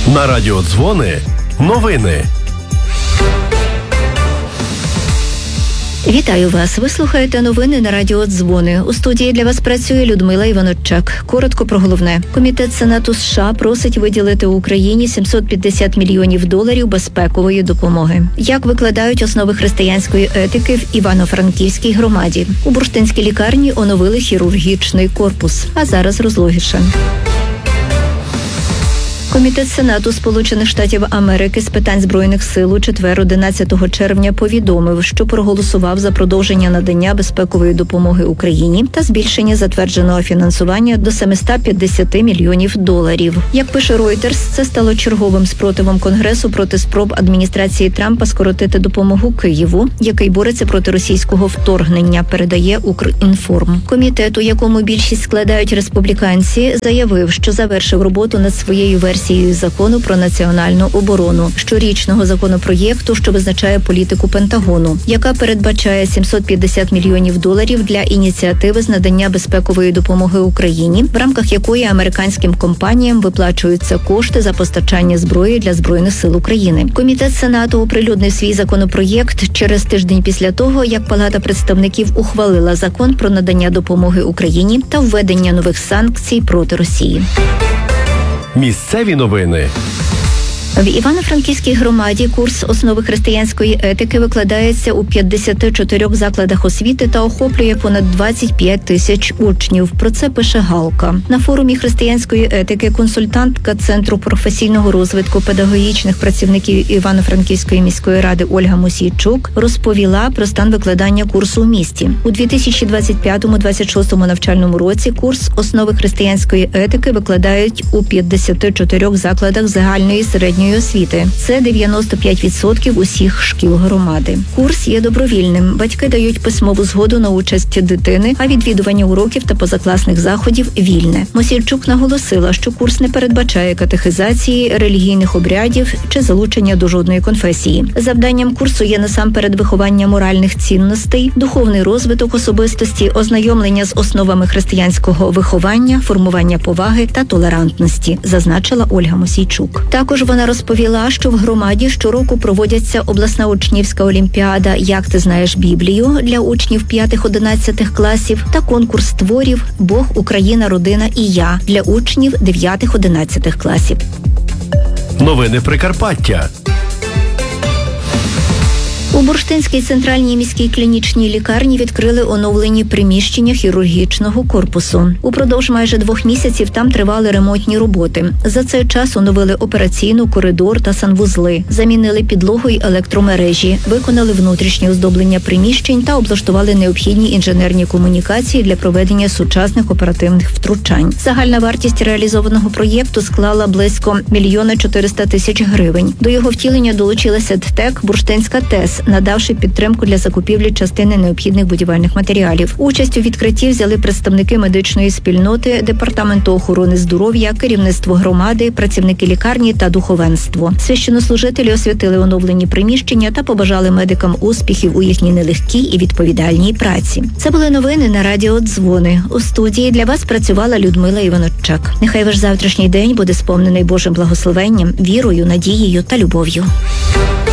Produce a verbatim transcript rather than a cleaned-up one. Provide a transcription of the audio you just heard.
На радіо Дзвони новини. Вітаю вас. Ви слухаєте новини на радіо Дзвони. У студії для вас працює Людмила Іваноччак. Коротко про головне. Комітет Сенату США просить виділити Україні сімсот п'ятдесят мільйонів доларів безпекової допомоги. Як викладають основи християнської етики в Івано-Франківській громаді. У бурштинській лікарні оновили хірургічний корпус. А зараз розлогіше. Комітет Сенату Сполучених Штатів Америки з питань Збройних сил у четвер, одинадцятого червня, повідомив, що проголосував за продовження надання безпекової допомоги Україні та збільшення затвердженого фінансування до семисот п'ятдесят мільйонів доларів. Як пише Reuters, це стало черговим спротивом Конгресу проти спроб адміністрації Трампа скоротити допомогу Києву, який бореться проти російського вторгнення, передає Укрінформ. Комітет, у якому більшість складають республіканці, заявив, що завершив роботу над своєю версією закону про національну оборону, щорічного законопроєкту, що визначає політику Пентагону, яка передбачає сімсот п'ятдесят мільйонів доларів для ініціативи з надання безпекової допомоги Україні, в рамках якої американським компаніям виплачуються кошти за постачання зброї для Збройних сил України. Комітет Сенату оприлюднив свій законопроєкт через тиждень після того, як Палата представників ухвалила закон про надання допомоги Україні та введення нових санкцій проти Росії. Місцеві новини. В Івано-Франківській громаді курс основи християнської етики викладається у п'ятдесяти чотирьох закладах освіти та охоплює понад двадцять п'ять тисяч учнів. Про це пише Галка. На форумі християнської етики консультантка Центру професійного розвитку педагогічних працівників Івано-Франківської міської ради Ольга Мосійчук розповіла про стан викладання курсу у місті. У дві тисячі двадцять п'ятому - двадцять шостому навчальному році курс основи християнської етики викладають у п'ятдесяти чотирьох закладах загальної середньої освіти. Це дев'яносто п'ять відсотків усіх шкіл громади. Курс є добровільним. Батьки дають письмову згоду на участь дитини, а відвідування уроків та позакласних заходів вільне. Мосійчук наголосила, що курс не передбачає катехизації, релігійних обрядів чи залучення до жодної конфесії. Завданням курсу є насамперед виховання моральних цінностей, духовний розвиток особистості, ознайомлення з основами християнського виховання, формування поваги та толерантності, зазначила Ольга Мосійчук. Також вона розповіла, що в громаді щороку проводяться обласна учнівська олімпіада «Як ти знаєш Біблію» для учнів п'ятих-одинадцятих класів та конкурс творів «Бог, Україна, родина і я» для учнів дев'ятих-одинадцятих класів. Новини Прикарпаття. У Бурштинській центральній міській клінічній лікарні відкрили оновлені приміщення хірургічного корпусу. Упродовж майже двох місяців там тривали ремонтні роботи. За цей час оновили операційну, коридор та санвузли, замінили підлогу й електромережі, виконали внутрішнє оздоблення приміщень та облаштували необхідні інженерні комунікації для проведення сучасних оперативних втручань. Загальна вартість реалізованого проєкту склала близько мільйона чотириста тисяч гривень. До його втілення долучилася ДТЕК «Бурштинська ТЕС», надавши підтримку для закупівлі частини необхідних будівельних матеріалів. Участь у відкритті взяли представники медичної спільноти, Департаменту охорони здоров'я, керівництво громади, працівники лікарні та духовенство. Священнослужителі освятили оновлені приміщення та побажали медикам успіхів у їхній нелегкій і відповідальній праці. Це були новини на радіо Дзвони. У студії для вас працювала Людмила Іваноччак. Нехай ваш завтрашній день буде сповнений Божим благословенням, вірою, надією та любов'ю.